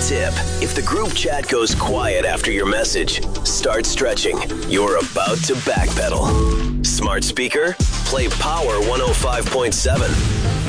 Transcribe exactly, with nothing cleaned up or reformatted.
tip. If the group chat goes quiet after your message, start stretching. You're about to backpedal. Smart speaker? Play Power one oh five point seven.